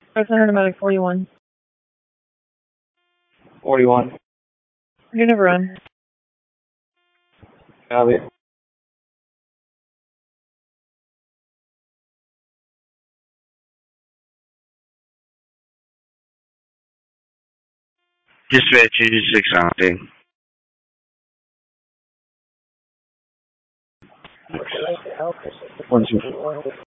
President Automatic 41. 41. Unit run. Copy. Dispatch, Unit 6 Octane. One, two.